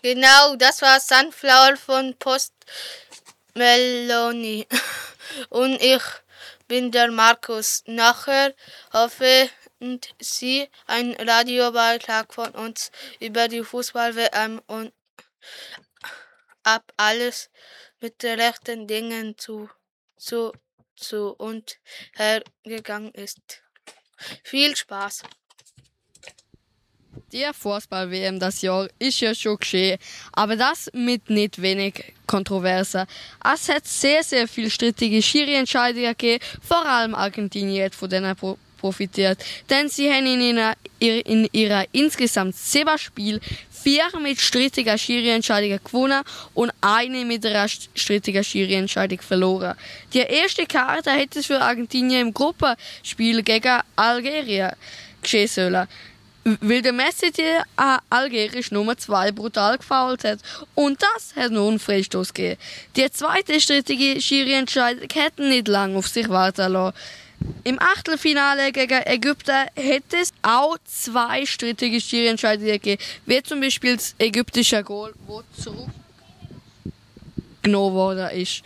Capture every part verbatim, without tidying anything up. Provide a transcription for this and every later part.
Genau, das war Sunflower von Post Melanie. Und ich bin der Markus. Nachher hoffe Sie einen Radiobeitrag von uns über die Fußball-W M und ab alles mit den rechten Dingen zu, zu, zu und hergegangen ist. Viel Spaß! Die Fußball-W M das Jahr ist ja schon geschehen, aber das mit nicht wenig Kontroversen. Es hat sehr, sehr viele strittige Schiri-Entscheidungen gegeben, vor allem Argentinien hat von denen pro- profitiert, denn sie haben in ihrer, in ihrer insgesamt sieben Spiel vier mit strittiger Schiri-Entscheidungen gewonnen und eine mit einer strittigen Schiri-Entscheidung verloren. Die erste Karte hätte es für Argentinien im Gruppenspiel gegen Algerien geschehen sollen, weil der Messi die äh, algerische Nummer zwei brutal gefoult hat. Und das hat nur einen Freistoß gegeben. Die zweite strittige Schiri-Entscheidung hätte nicht lange auf sich warten lassen. Im Achtelfinale gegen Ägypten hätte es auch zwei strittige Schiri-Entscheidungen gegeben, wie zum Beispiel das ägyptische Goal, das zurückgenommen worden ist.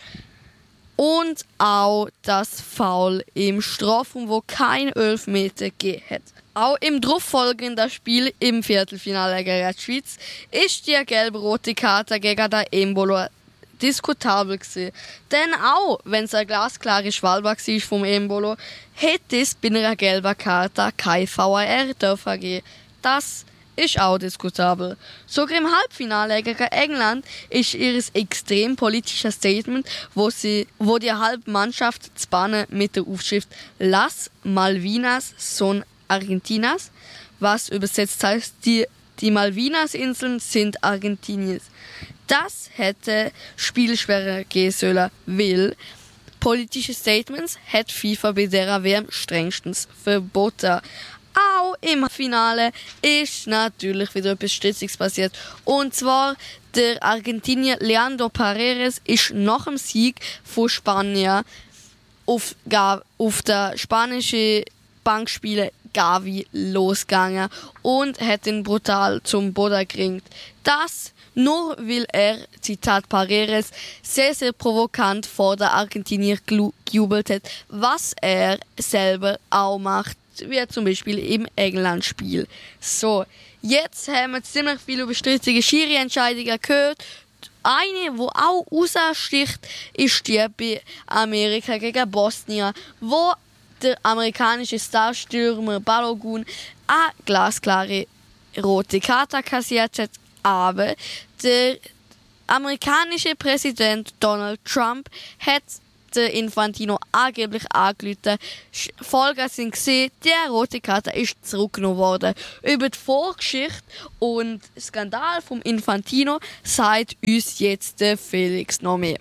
Und auch das Foul im Strafraum, wo kein Elfmeter gegeben hat. Auch im darauffolgenden Spiel im Viertelfinale gegen die Schweiz ist die gelb-rote Karte gegen den Embolo diskutabel gewesen. Denn auch wenn es eine glasklare Schwalbe war vom Embolo, hätte es bei einer gelben Karte kein V A R dürfen geben. Das ist auch diskutabel. Sogar im Halbfinale gegen England ist ihr extrem politisches Statement, wo sie, wo die halbe Mannschaft zu bannen mit der Aufschrift Las Malvinas son Argentinas, was übersetzt heißt, die, die Malvinas-Inseln sind Argentiniens. Das hätte Spielschwerer gehen sollen, weil politische Statements hat FIFA bei der W M strengstens verboten. Auch im Finale ist natürlich wieder etwas Stritziges passiert. Und zwar der Argentinier Leandro Paredes ist nach dem Sieg von Spanien auf, auf der spanischen Bankspieler Gavi losgegangen und hat ihn brutal zum Boden geringt. Das nur weil er, Zitat Paredes, sehr, sehr provokant vor der Argentinier gejubelt hat, was er selber auch macht, wie zum Beispiel im England-Spiel. So, jetzt haben wir ziemlich viel über strittige Schiri-Entscheidungen gehört. Eine, die auch raussticht, ist die bei Amerika gegen Bosnien, wo der amerikanische Starstürmer Balogun eine glasklare rote Karte kassiert hat, aber der amerikanische Präsident Donald Trump hat den Infantino angeblich angerufen. Folgen sind gesehen, die rote Karte ist zurückgenommen worden. Über die Vorgeschichte und Skandal vom Infantino sagt uns jetzt der Felix noch mehr.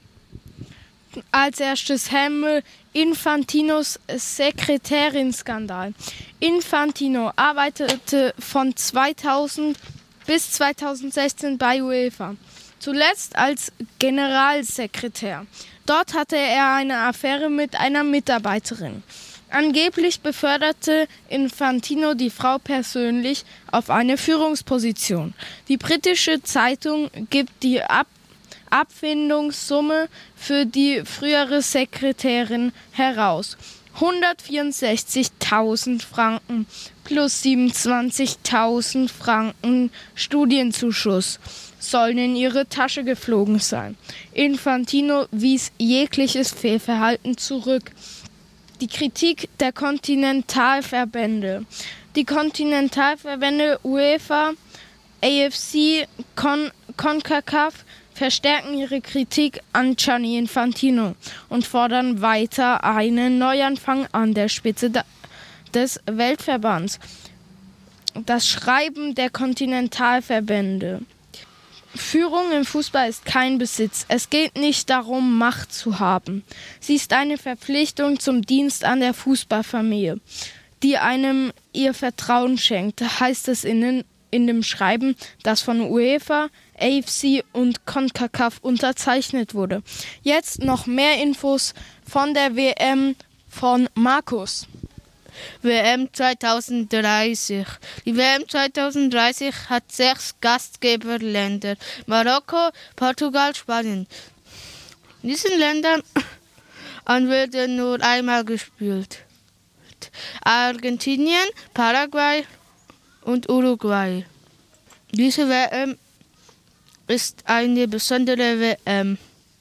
Als erstes haben wir Infantinos Sekretärin-Skandal. Infantino arbeitete von zweitausend bis zweitausendsechzehn bei UEFA, zuletzt als Generalsekretär. Dort hatte er eine Affäre mit einer Mitarbeiterin. Angeblich beförderte Infantino die Frau persönlich auf eine Führungsposition. Die britische Zeitung gibt die Ab- Abfindungssumme für die frühere Sekretärin heraus. hundertvierundsechzigtausend Franken plus siebenundzwanzigtausend Franken Studienzuschuss sollen in ihre Tasche geflogen sein. Infantino wies jegliches Fehlverhalten zurück. Die Kritik der Kontinentalverbände. Die Kontinentalverbände UEFA, A F C, Con- CONCACAF verstärken ihre Kritik an Gianni Infantino und fordern weiter einen Neuanfang an der Spitze des Weltverbands. Das Schreiben der Kontinentalverbände. Führung im Fußball ist kein Besitz. Es geht nicht darum, Macht zu haben. Sie ist eine Verpflichtung zum Dienst an der Fußballfamilie, die einem ihr Vertrauen schenkt, heißt es in, in dem Schreiben, das von UEFA, A F C und CONCACAF unterzeichnet wurde. Jetzt noch mehr Infos von der W M von Markus. W M zweitausenddreißig. Die W M zweitausenddreißig hat sechs Gastgeberländer: Marokko, Portugal, Spanien. In diesen Ländern wird nur einmal gespielt. Argentinien, Paraguay und Uruguay. Diese W M ist eine besondere W M.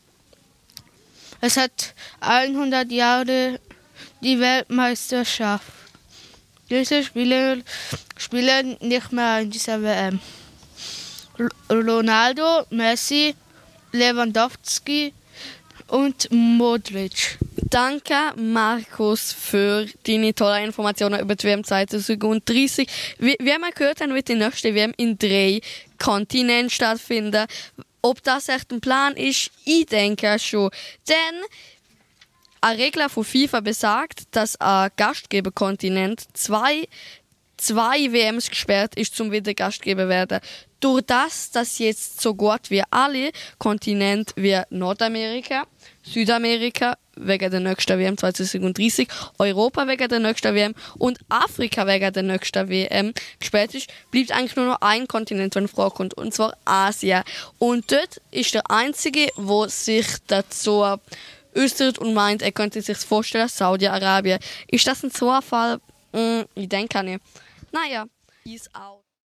Es hat hundert Jahre die Weltmeisterschaft. Diese Spieler spielen nicht mehr in dieser W M. Ronaldo, Messi, Lewandowski und Modric. Danke, Markus, für deine tollen Informationen über die W M zweitausenddreißig. Wie, wie wir gehört haben, wird die nächste W M in drei Kontinenten stattfinden. Ob das echt ein Plan ist, ich denke schon. Denn eine Regel von FIFA besagt, dass ein Gastgeberkontinent zwei, zwei W Ms gesperrt ist, zum wieder Gastgeber werden. Durch das, dass jetzt so gut wie alle Kontinente wie Nordamerika, Südamerika wegen der nächsten W M zweitausenddreißig, Europa wegen der nächsten W M und Afrika wegen der nächsten W M gesperrt ist, bleibt eigentlich nur noch ein Kontinent, der in Frage kommt, und zwar Asien. Und dort ist der einzige, der sich dazu äußert und meint, er könnte sich vorstellen, Saudi-Arabien. Ist das ein Zufall? Hm, ich denke nicht. Naja, ist auch.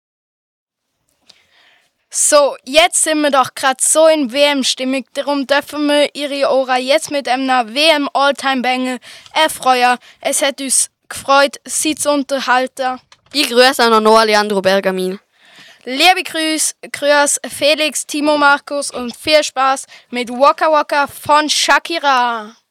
So, jetzt sind wir doch gerade so in W M-Stimmung, darum dürfen wir Ihre Ohren jetzt mit einem W M-Alltime-Banger erfreuen. Es hat uns gefreut, Sie zu unterhalten. Ich grüße auch noch Leandro Bergamin. Liebe Grüße, Grüß Felix, Timo, Markus und viel Spaß mit Waka Waka von Shakira.